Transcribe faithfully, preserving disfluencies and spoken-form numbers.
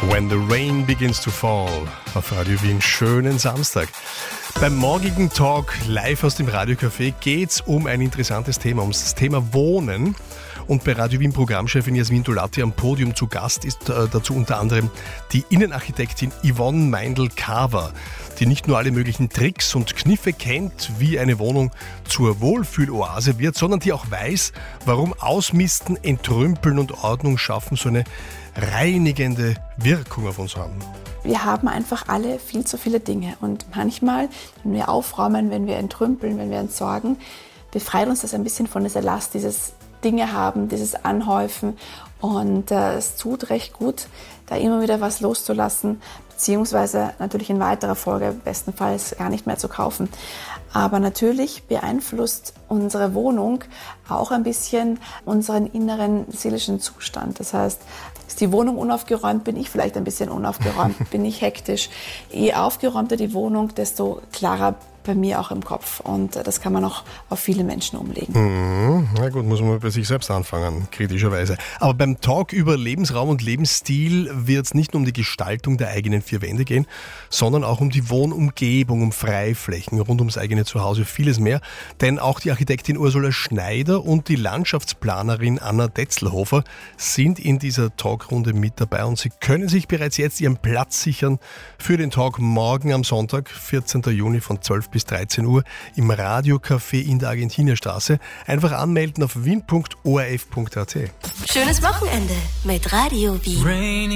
When the Rain Begins to Fall auf Radio Wien. Schönen Samstag. Beim morgigen Talk live aus dem Radiocafé geht es um ein interessantes Thema, um das Thema Wohnen. Und bei Radio Wien Programmchefin Jasmin Dolati am Podium zu Gast ist äh, dazu unter anderem die Innenarchitektin Yvonne Meindl-Carver, die nicht nur alle möglichen Tricks und Kniffe kennt, wie eine Wohnung zur Wohlfühloase wird, sondern die auch weiß, warum Ausmisten, Entrümpeln und Ordnung schaffen so eine reinigende Wirkung auf uns haben. Wir haben einfach alle viel zu viele Dinge und manchmal, wenn wir aufräumen, wenn wir entrümpeln, wenn wir entsorgen, befreit uns das ein bisschen von dieser Last, dieses Dinge haben, dieses Anhäufen und äh, es tut recht gut, da immer wieder was loszulassen, beziehungsweise natürlich in weiterer Folge bestenfalls gar nicht mehr zu kaufen. Aber natürlich beeinflusst unsere Wohnung auch ein bisschen unseren inneren seelischen Zustand. Das heißt, ist die Wohnung unaufgeräumt, bin ich vielleicht ein bisschen unaufgeräumt, bin ich hektisch. Je aufgeräumter die Wohnung, desto klarer bei mir auch im Kopf. Und das kann man auch auf viele Menschen umlegen. Mhm. Na gut, muss man bei sich selbst anfangen, kritischerweise. Aber beim Talk über Lebensraum und Lebensstil wird es nicht nur um die Gestaltung der eigenen vier Wände gehen, sondern auch um die Wohnumgebung, um Freiflächen rund ums eigene Zuhause, vieles mehr. Denn auch die Architektin Ursula Schneider und die Landschaftsplanerin Anna Detzelhofer sind in dieser Talkrunde mit dabei und sie können sich bereits jetzt ihren Platz sichern für den Talk morgen am Sonntag, vierzehnten Juni von zwölf bis dreizehn Uhr im Radiocafé in der Argentinierstraße. Einfach anmelden auf wien punkt o r f punkt a t. Schönes Wochenende mit Radio Wien.